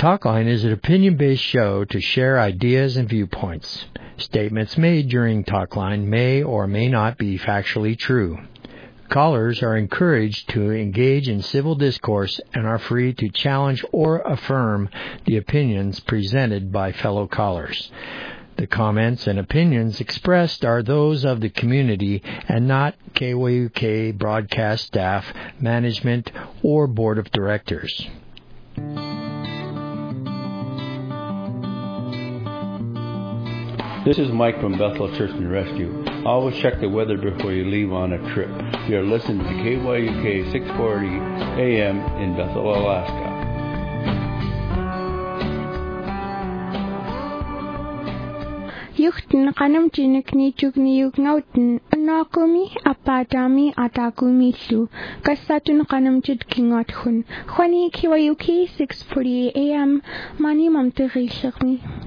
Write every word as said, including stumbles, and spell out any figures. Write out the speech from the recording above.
Talkline is an opinion-based show to share ideas and viewpoints. Statements made during Talkline may or may not be factually true. Callers are encouraged to engage in civil discourse and are free to challenge or affirm the opinions presented by fellow callers. The comments and opinions expressed are those of the community and not K Y U K broadcast staff, management, or board of directors. This is Mike from Bethel Search and Rescue. Always check the weather before you leave on a trip. You're listening to K Y U K six forty A M in Bethel, Alaska. Yuchten kanam jinikni jugni yugnauten anakumi apadami atakumi su kasatun kanam jidkingat hun. Khwani K Y U K six forty A M mani mamteri shakmi.